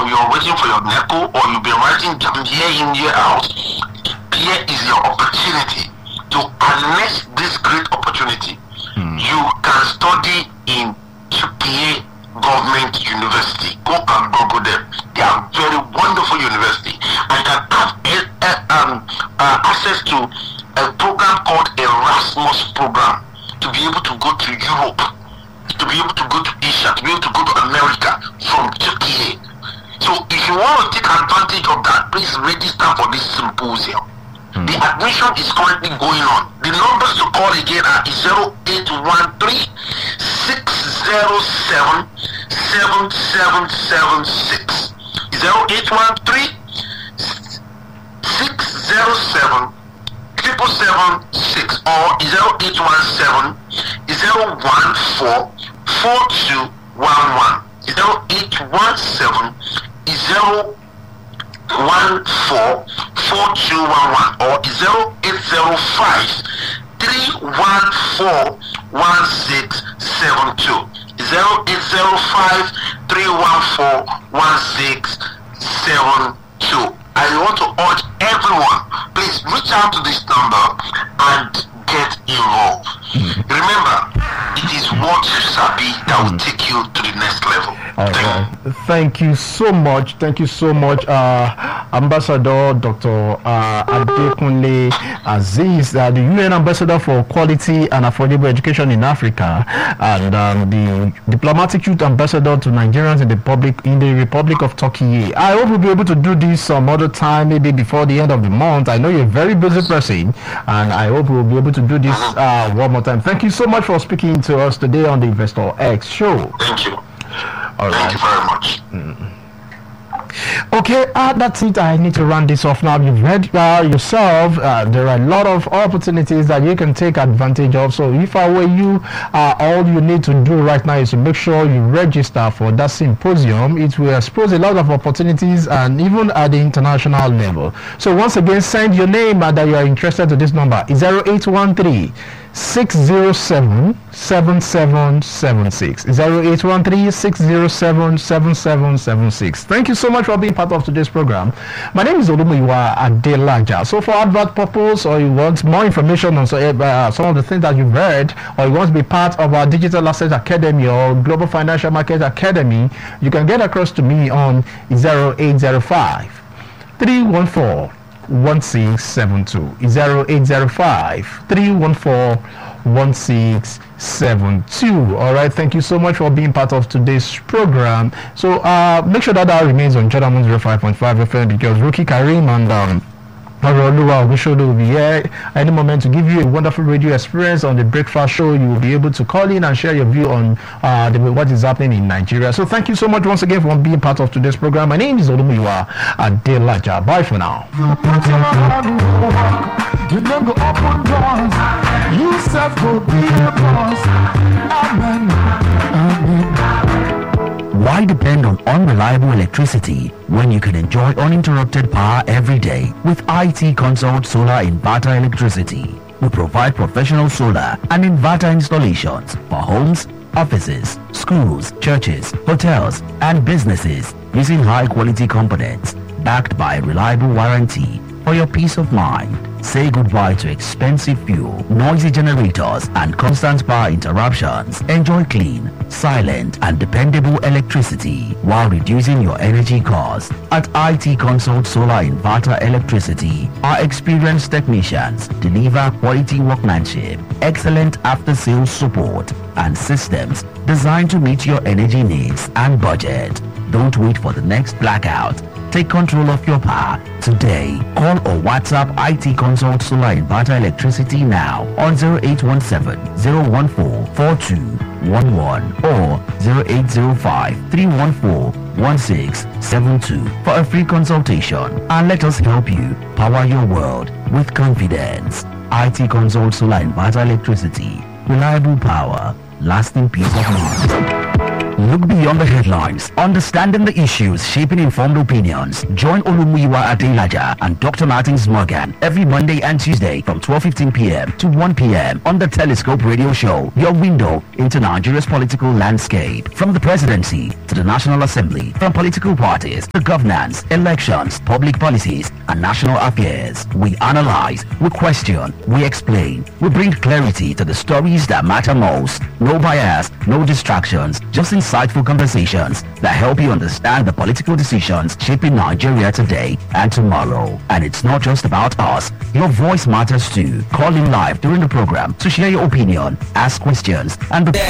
or you're waiting for your NECO, or you've been writing year in, year out, here is your opportunity to harness this great opportunity. You can study in QPA Government University. Go and Google them. They are very wonderful university, and can have access to a program called Erasmus program to be able to go to Europe, to be able to go to Asia, to be able to go to America from Turkey. So if you want to take advantage of that, please register for this symposium. The admission is currently going on. The numbers to call again are 0813 607 7776. 0813 607 7776 or 0817 014 4211. 0817 0144211 or 0805 314 1672. 0805 314 1672. I want to urge everyone, please reach out to this number and get involved. Remember, it is what you sabi that will take you to the next level. Thank you so much. Thank you so much, Ambassador Dr. Adekunle Azeez, the UN Ambassador for Quality and Affordable Education in Africa, and the Diplomatic Youth Ambassador to Nigerians in the Republic of Turkey. I hope we'll be able to do this some other time, maybe before the end of the month. I know you're a very busy person, and I hope we'll be able to do this one more time. Thank you so much for speaking to us today on the Investor X show. Thank you. Thank you very much. Okay, that's it. I need to run this off now. You've read yourself. There are a lot of opportunities that you can take advantage of. So if I were you, all you need to do right now is to make sure you register for that symposium. It will expose a lot of opportunities, and even at the international level. So once again, send your name that you are interested to this number. It's 0813 607 7776. 0813 607 7776. Thank you so much for being part of today's program. My name is Olumuyiwa Adelaja. So for advert purpose, or you want more information on some of the things that you've read, or you want to be part of our Digital Asset Academy or Global Financial Market Academy, you can get across to me on 0805 314 1672. 0805 314 1672. All right, thank you so much for being part of today's program. So make sure that remains on Jordan 05.5 FM, because Rookie Karim and we will be here any moment to give you a wonderful radio experience on the breakfast show. You will be able to call in and share your view on what is happening in Nigeria. So thank you so much once again for being part of today's program. My name is Olumuyiwa Adelaja. Bye for now. You don't go open doors. You self go be a boss. Amen. Amen. Why depend on unreliable electricity when you can enjoy uninterrupted power every day with IT Consult Solar Inverter Electricity? We provide professional solar and inverter installations for homes, offices, schools, churches, hotels, and businesses using high-quality components backed by a reliable warranty. For your peace of mind, say goodbye to expensive fuel, noisy generators, and constant power interruptions. Enjoy clean, silent, and dependable electricity while reducing your energy costs. At IT Consult Solar Inverter Electricity, our experienced technicians deliver quality workmanship, excellent after-sales support, and systems designed to meet your energy needs and budget. Don't wait for the next blackout. Take control of your power today. Call or WhatsApp IT Consult Solar Inverter Electricity now on 0817-014-4211 or 0805-314-1672 for a free consultation, and let us help you power your world with confidence. IT Consult Solar Inverter Electricity. Reliable power, lasting peace of mind. Look beyond the headlines, understanding the issues shaping informed opinions. Join Olumuyiwa Adelaja and Dr. Martins Morgan every Monday and Tuesday from 12:15 p.m. to 1 p.m. on the Telescope Radio Show, your window into Nigeria's political landscape. From the presidency to the National Assembly, from political parties to governance, elections, public policies, and national affairs, we analyze, we question, we explain, we bring clarity to the stories that matter most. No bias, no distractions, just insightful conversations that help you understand the political decisions shaping Nigeria today and tomorrow. And it's not just about us. Your voice matters too. Call in live during the program to share your opinion, ask questions, and